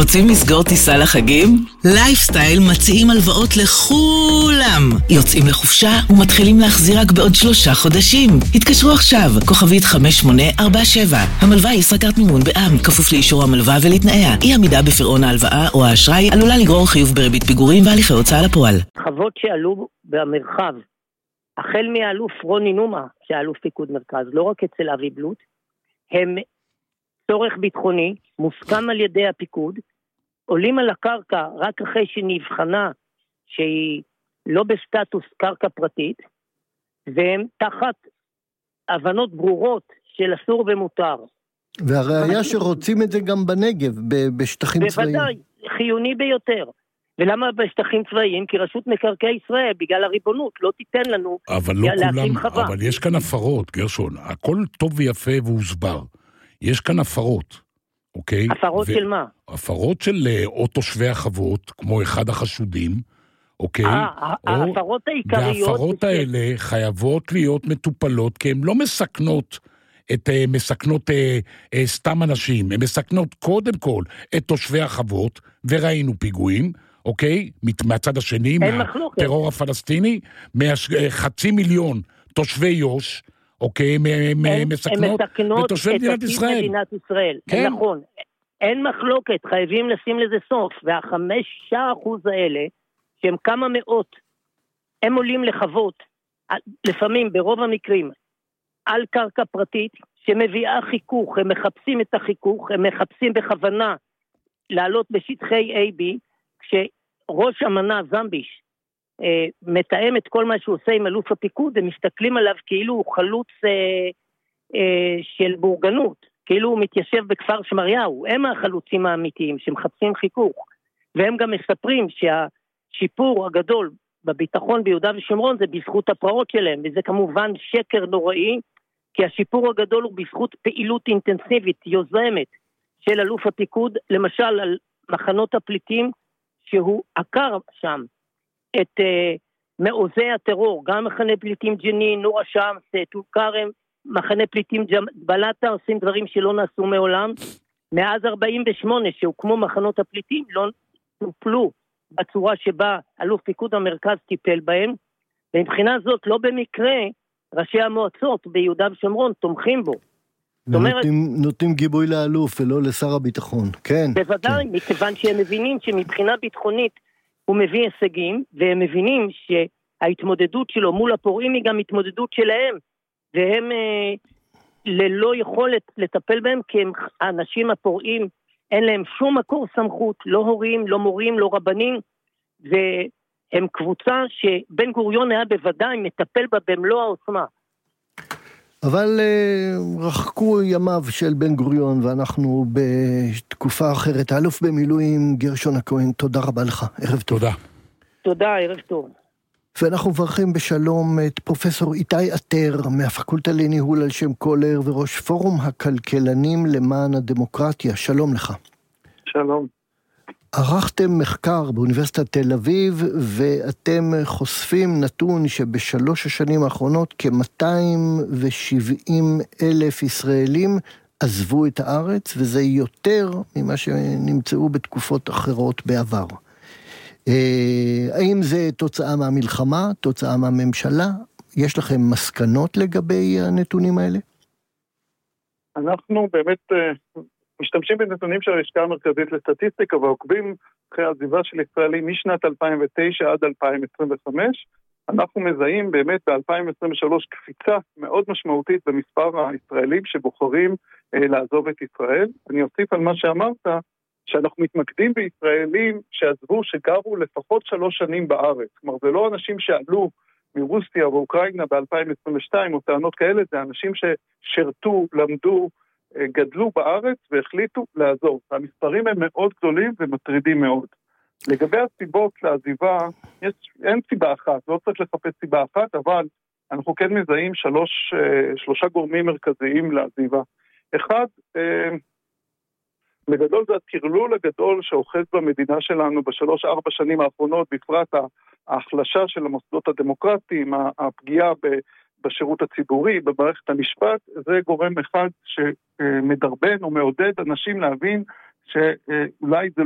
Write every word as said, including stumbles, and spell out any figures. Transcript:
רוצים לסגור טיסה לחגים? לייפסטייל מציעים הלוואות לכולם. יוצאים לחופשה ומתחילים להחזיר רק בעוד שלושה חודשים. התקשרו עכשיו, כוכבית חמש שמונה ארבע שבע. המלווה היא ישראכרט מימון בע"מ, כפוף לאישור המלווה ולתנאיה. אי עמידה בפירעון ההלוואה או האשראי עלולה לגרור חיוב בריבית פיגורים והליכי הוצאה לפועל. חוות שעלו במרחב, החל מהאלוף רוני נומה, שהאלוף פיקוד מרכז, לא רק אצל אבי בלוט, הם צורך ביטחוני, מוסכם על ידי הפיקוד, עולים על הקרקע רק אחרי שנבחנה שהיא לא בסטטוס קרקע פרטית, והם תחת הבנות ברורות של אסור ומותר. והראיה שרוצים את זה גם בנגב, בשטחים צבאיים. בוודאי, חיוני ביותר. ולמה בשטחים צבאיים? כי רשות מקרקעי ישראל, בגלל הריבונות, לא תיתן לנו אבל לא כולם, חווה. אבל יש כאן הפרות, גרשון. הכל טוב ויפה והוסבר. יש כאן הפרות, אוקיי? הפרות ו- של מה? הפרות של או תושבי החוות, כמו אחד החשודים, אוקיי? אה, ההפרות העיקריות... וההפרות האלה חייבות להיות מטופלות, כי הן לא מסכנות את, מסכנות אה, אה, סתם אנשים, הן מסכנות קודם כל את תושבי החוות, וראינו פיגועים, אוקיי? מהצד השני, מהטרור הפלסטיני, מחצי מיליון תושבי יוש, אוקיי, מסכנות ותושבי מדינת ישראל. מדינת ישראל. כן. נכון. אין מחלוקת, חייבים לשים לזה סוף, והחמישה אחוז האלה, שהם כמה מאות, הם עולים לחוות, לפעמים, ברוב המקרים, על קרקע פרטית, שמביאה חיכוך, הם מחפשים את החיכוך, הם מחפשים בכוונה לעלות בשטחי A B, כשראש המנה זמביש, אה, מתאם את כל מה שהוא עושה עם אלוף הפיקוד, הם מסתכלים עליו כאילו הוא חלוץ אה, אה, של בורגנות, כאילו הוא מתיישב בכפר שמריהו, הם החלוצים האמיתיים שמחפשים חיכוך, והם גם מספרים שהשיפור הגדול בביטחון ביהודה ושומרון זה בזכות הפרעות שלהם, וזה כמובן שקר נוראי, כי השיפור הגדול הוא בזכות פעילות אינטנסיבית, יוזמת, של אלוף הפיקוד, למשל על מחנות הפליטים, שהוא עקר שם את uh, מעוזי הטרור, גם מחנה פליטים ג'נין, נור א-שמס, טול כרם, מחנה פליטים בלטה, עושים דברים שלא נעשו מעולם. מאז ארבעים ושמונה שהוקמו מחנות הפליטים, לא טופלו בצורה שבה אלוף פיקוד המרכז טיפל בהם, ומבחינה זאת לא במקרה ראשי המועצות ביהודה ושומרון תומכים בו. ונותנים, נותנים גיבוי לאלוף ולא לשר הביטחון, כן. בוודאי, כן. מכיוון שהם מבינים שמבחינה ביטחונית הוא מביא הישגים, והם מבינים שההתמודדות שלו מול הפורעים היא גם התמודדות שלהם, והם אה, ללא יכולת לטפל בהם, כי הם, האנשים הפורעים אין להם שום מקור סמכות, לא הורים, לא מורים, לא רבנים, והם קבוצה שבן גוריון היה בוודאי מטפל בה במלוא העוצמה. אבל uh, רחקו ימיו של בן גוריון, ואנחנו בתקופה אחרת. האלוף במילואים גרשון הכהן, תודה רבה לך, ערב טוב. תודה. תודה, ערב טוב. ואנחנו מברכים בשלום את פרופסור איתי עטר, מהפקולטה לניהול על שם קולר, וראש פורום הכלכלנים למען הדמוקרטיה. שלום לך. שלום. ערכתם מחקר באוניברסיטת תל אביב, ואתם חושפים נתון שבשלוש השנים האחרונות כ-מאתיים ושבעים אלף ישראלים עזבו את הארץ, וזה יותר ממה שנמצאו בתקופות אחרות בעבר. האם זה תוצאה מהמלחמה, תוצאה מהממשלה? יש לכם מסקנות לגבי הנתונים האלה? אנחנו באמת משתמשים בנתונים של הלשכה המרכזית לסטטיסטיקה, ועוקבים אחרי העזיבה של ישראלים משנת אלפיים ותשע עד אלפיים עשרים וחמש. אנחנו מזהים באמת ב-אלפיים עשרים ושלוש קפיצה מאוד משמעותית במספר הישראלים שבוחרים אה, לעזוב את ישראל. אני אוסיף על מה שאמרת, שאנחנו מתמקדים בישראלים שעזבו, שגרו לפחות שלוש שנים בארץ. כלומר, זה לא אנשים שעלו מרוסיה ואוקראינה ב-אלפיים עשרים ושתיים או טענות כאלה, זה אנשים ששרתו, למדו, גדלו בארץ והחליטו לעזוב. המספרים הם מאוד גדולים ומטרידים מאוד. לגבי הסיבות לעזיבה, יש, אין סיבה אחת, לא צריך לחפש סיבה אחת, אבל אנחנו כן מזהים שלוש, שלושה גורמים מרכזיים לעזיבה. אחד, בגדול זה הטרלול הגדול שאוחז במדינה שלנו בשלוש ארבע שנים האחרונות, בפרט ההחלשה של המוסדות הדמוקרטיים, הפגיעה ב... בשירות הציבורי, במערכת המשפט, זה גורם אחד שמדרבן או מעודד אנשים להבין שאולי זה